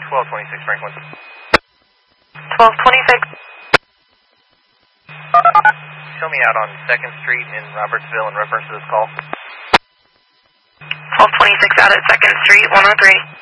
1226 Franklin. 1226. Show me out on 2nd Street in Robertsville in reference to this call. 1226 out at 2nd Street, 103.